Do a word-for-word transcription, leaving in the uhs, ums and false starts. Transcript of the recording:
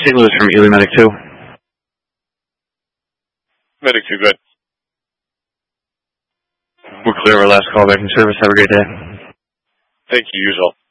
Saint Louis from Ely Medic two. Medic two, good. We're clear of our last call back in service. Have a great day. Thank you, usual.